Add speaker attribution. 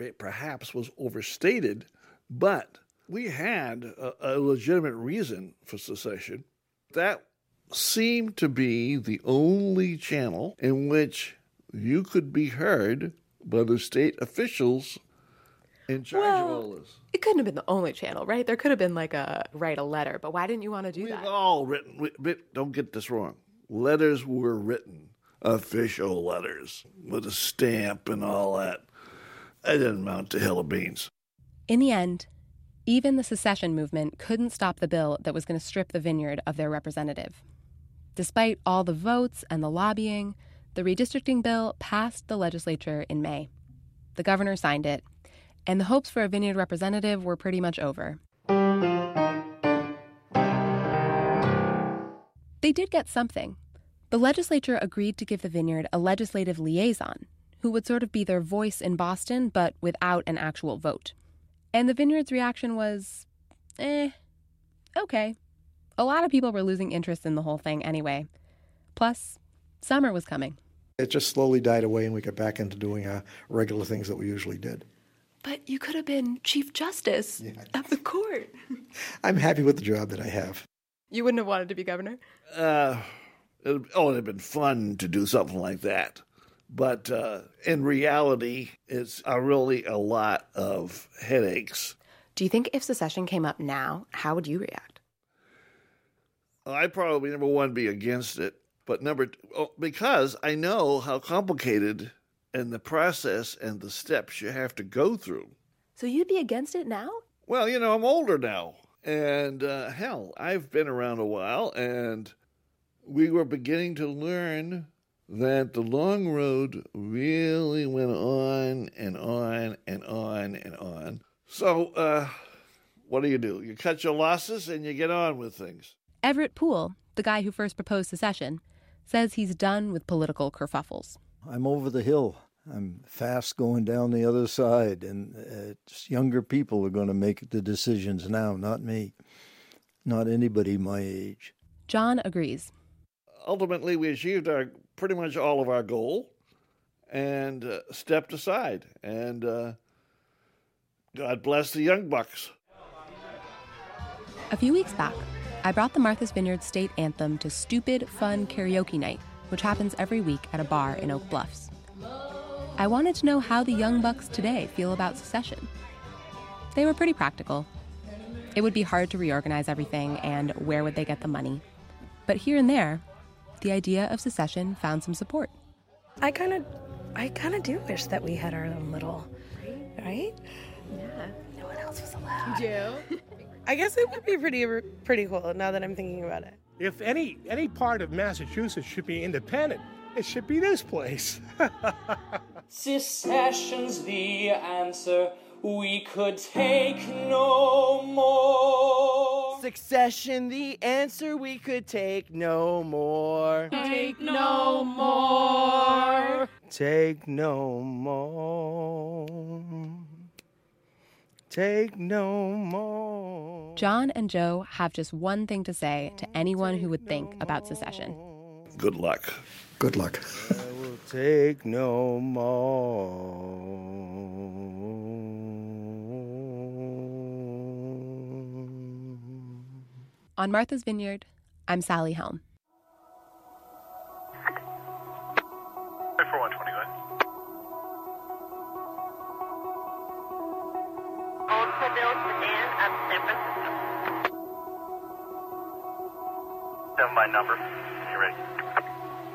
Speaker 1: perhaps was overstated, but we had a legitimate reason for secession. That seemed to be the only channel in which you could be heard by the state officials in charge of all this.
Speaker 2: It couldn't have been the only channel, right? There could have been like write a letter, but why didn't you want to do that?
Speaker 1: We've all written, don't get this wrong. Letters were written, official letters, with a stamp and all that. That didn't amount to hill of beans.
Speaker 3: In the end, even the secession movement couldn't stop the bill that was going to strip the vineyard of their representative. Despite all the votes and the lobbying, the redistricting bill passed the legislature in May. The governor signed it, and the hopes for a vineyard representative were pretty much over. They did get something. The legislature agreed to give the vineyard a legislative liaison, who would sort of be their voice in Boston, but without an actual vote. And the vineyard's reaction was, okay. A lot of people were losing interest in the whole thing anyway. Plus, summer was coming.
Speaker 4: It just slowly died away, and we got back into doing regular things that we usually did.
Speaker 2: But you could have been Chief Justice of the court.
Speaker 4: I'm happy with the job that I have.
Speaker 2: You wouldn't have wanted to be governor?
Speaker 1: It would have been fun to do something like that. But in reality, it's really a lot of headaches.
Speaker 2: Do you think if secession came up now, how would you react?
Speaker 1: I'd probably, number one, be against it. But number two, because I know how complicated and the process and the steps you have to go through.
Speaker 2: So you'd be against it now?
Speaker 1: Well, I'm older now. And hell, I've been around a while, and we were beginning to learn that the long road really went on and on and on and on. So what do? You cut your losses and you get on with things.
Speaker 3: Everett Poole, the guy who first proposed secession, says he's done with political kerfuffles.
Speaker 5: I'm over the hill. I'm fast going down the other side, and it's younger people are going to make the decisions now, not me, not anybody my age.
Speaker 3: John agrees.
Speaker 1: Ultimately, we achieved pretty much all of our goal and stepped aside. And God bless the young bucks.
Speaker 3: A few weeks back, I brought the Martha's Vineyard state anthem to Stupid Fun Karaoke Night, which happens every week at a bar in Oak Bluffs. I wanted to know how the young bucks today feel about secession. They were pretty practical. It would be hard to reorganize everything, and where would they get the money? But here and there, the idea of secession found some support.
Speaker 6: I kind of do wish that we had our own little, right?
Speaker 2: Yeah.
Speaker 6: No one else was allowed.
Speaker 2: You do?
Speaker 6: I guess it would be pretty cool now that I'm thinking about it.
Speaker 7: If any part of Massachusetts should be independent, it should be this place.
Speaker 8: Secession's the answer. We could take no more.
Speaker 9: Succession, the answer. We could take no more.
Speaker 8: Take no more.
Speaker 9: Take no more. Take no more.
Speaker 3: John and Joe have just one thing to say to anyone who would think about secession.
Speaker 1: Good luck.
Speaker 4: Good luck.
Speaker 9: I will take no more.
Speaker 3: On Martha's Vineyard, I'm Sally Helm.
Speaker 10: 4120, go ahead.
Speaker 11: Oldsmobile sedan of San Francisco.
Speaker 10: 7 by number. You ready?